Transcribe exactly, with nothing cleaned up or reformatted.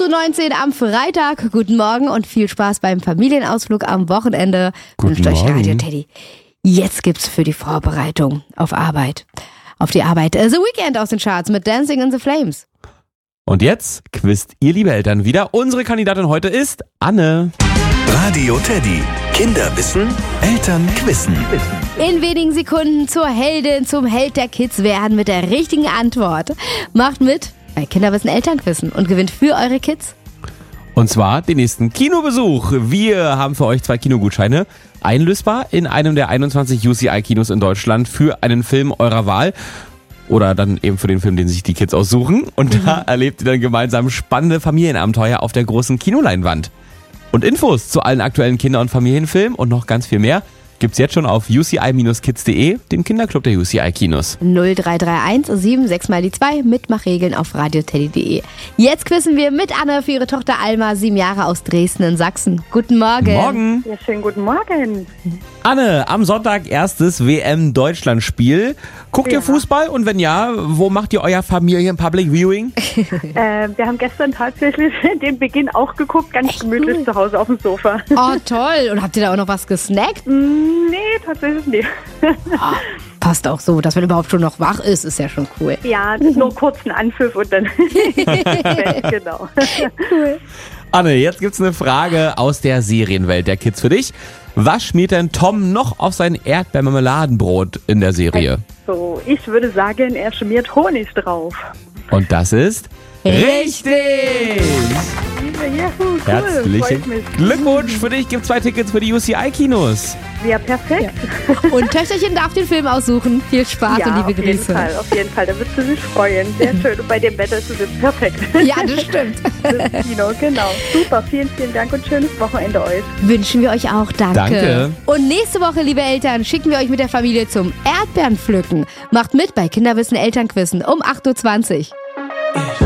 Uhr neunzehn am Freitag. Guten Morgen und viel Spaß beim Familienausflug am Wochenende. Guten Wünscht euch Morgen. Radio Teddy. Jetzt gibt's für die Vorbereitung auf Arbeit. Auf die Arbeit äh, The Weeknd aus den Charts mit Dancing in the Flames. Und jetzt quizt ihr, liebe Eltern, wieder. Unsere Kandidatin heute ist Anne. Radio Teddy. Kinderwissen, Eltern quizzen. In wenigen Sekunden zur Heldin, zum Held der Kids werden mit der richtigen Antwort. Macht mit bei Kinderwissen Elternquissen und gewinnt für eure Kids. Und zwar den nächsten Kinobesuch. Wir haben für euch zwei Kinogutscheine einlösbar in einem der einundzwanzig U C I-Kinos in Deutschland für einen Film eurer Wahl. Oder dann eben für den Film, den sich die Kids aussuchen. Und mhm. da erlebt ihr dann gemeinsam spannende Familienabenteuer auf der großen Kinoleinwand. Und Infos zu allen aktuellen Kinder- und Familienfilmen und noch ganz viel mehr gibt's jetzt schon auf u c i Bindestrich kids punkt de, dem Kinderclub der U C I-Kinos. null drei drei eins sieben sechs mal die zwei, Mitmachregeln auf radioteddy punkt de. Jetzt quissen wir mit Anne für ihre Tochter Alma, sieben Jahre aus Dresden in Sachsen. Guten Morgen. Morgen. Ja, schönen guten Morgen. Anne, am Sonntag erstes W M-Deutschland-Spiel. Guckt Ja. ihr Fußball und wenn ja, wo macht ihr euer Familien-Public Viewing? Äh, wir haben gestern tatsächlich den Beginn auch geguckt, ganz gemütlich zu Hause auf dem Sofa. Oh, toll. Und habt ihr da auch noch was gesnackt? Mm, nee, tatsächlich nicht. Ah, passt auch so, dass man überhaupt schon noch wach ist, ist ja schon cool. Ja, nur kurz einen Anpfiff und dann genau. Anne, jetzt gibt's eine Frage aus der Serienwelt der Kids für dich. Was schmiert denn Tom noch auf sein Erdbeermarmeladenbrot in der Serie? So, ich würde sagen, er schmiert Honig drauf. Und das ist richtig! Juhu, cool, Herzlichen freut mich. Glückwunsch! Für dich gibt's zwei Tickets für die U C I-Kinos. Ja, perfekt. Und Töchterchen darf den Film aussuchen. Viel Spaß Ja, und liebe auf jeden Grüße. Fall, auf jeden Fall. Da wird sie sich freuen. Sehr schön. Und bei dem Wetter ist es jetzt perfekt. Ja, das stimmt. Das Kino, genau. Super, vielen, vielen Dank und schönes Wochenende euch. Wünschen wir euch auch. Danke. Danke. Und nächste Woche, liebe Eltern, schicken wir euch mit der Familie zum Erdbeerenpflücken. Macht mit bei Kinderwissen Elternquissen um acht Uhr zwanzig. Ich